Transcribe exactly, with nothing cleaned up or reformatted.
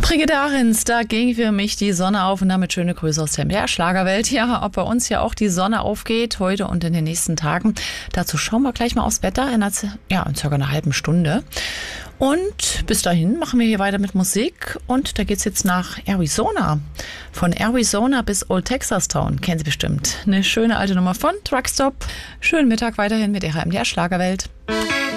Brigitte Ahrens, da ging für mich die Sonne auf und damit schöne Grüße aus der M D R-Schlagerwelt. Ja, ob bei uns ja auch die Sonne aufgeht heute und in den nächsten Tagen. Dazu schauen wir gleich mal aufs Wetter in, einer, ja, in circa einer halben Stunde. Und bis dahin machen wir hier weiter mit Musik und da geht's jetzt nach Arizona. Von Arizona bis Old Texas Town, kennen Sie bestimmt. Eine schöne alte Nummer von Truckstop. Schönen Mittag weiterhin mit Ihrer M D R-Schlagerwelt.